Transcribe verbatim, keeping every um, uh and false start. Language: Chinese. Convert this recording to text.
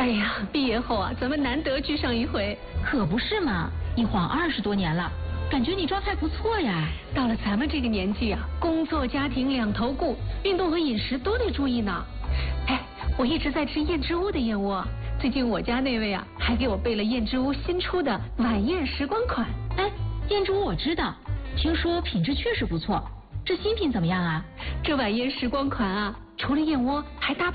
哎呀，毕业后啊，咱们难得聚上一回。 可不是嘛，一晃二十多年了，感觉你状态不错呀。 到了咱们这个年纪啊，工作家庭两头顾，运动和饮食都得注意呢。哎，我一直在吃燕之屋的燕窝，最近我家那位啊，还给我备了燕之屋新出的晚宴时光款。 哎，燕之屋我知道，听说品质确实不错。这新品怎么样啊？ 这晚宴时光款啊，除了燕窝，还搭配